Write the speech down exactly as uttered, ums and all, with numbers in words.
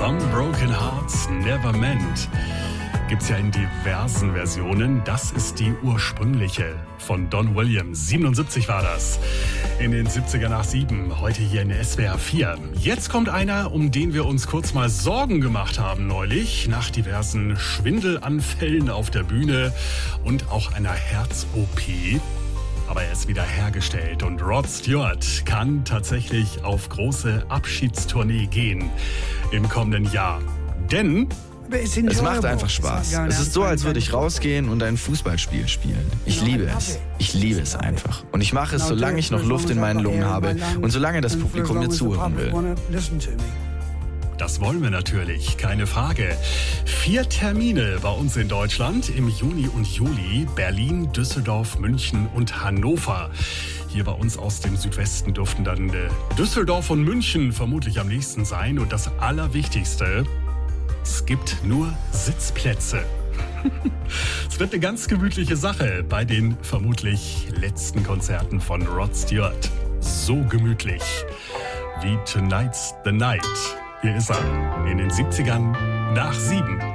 Some Broken Hearts Never Meant. Gibt's ja in diversen Versionen. Das ist die ursprüngliche von Don Williams. siebenundsiebzig war das. In den siebziger nach sieben. Heute hier in der S W R vier. Jetzt kommt einer, um den wir uns kurz mal Sorgen gemacht haben neulich. Nach diversen Schwindelanfällen auf der Bühne und auch einer Herz-O P. Aber er ist wieder hergestellt und Rod Stewart kann tatsächlich auf große Abschiedstournee gehen im kommenden Jahr. Denn es macht einfach Spaß. Es ist so, als würde ich rausgehen und ein Fußballspiel spielen. Ich liebe es. Ich liebe es einfach. Und ich mache es, solange ich noch Luft in meinen Lungen habe und solange das Publikum mir zuhören will. Das wollen wir natürlich, keine Frage. Vier Termine bei uns in Deutschland im Juni und Juli. Berlin, Düsseldorf, München und Hannover. Hier bei uns aus dem Südwesten dürften dann äh, Düsseldorf und München vermutlich am nächsten sein. Und das Allerwichtigste: es gibt nur Sitzplätze. Es wird eine ganz gemütliche Sache bei den vermutlich letzten Konzerten von Rod Stewart. So gemütlich wie Tonight's the Night. Hier ist er in den siebzigern nach sieben.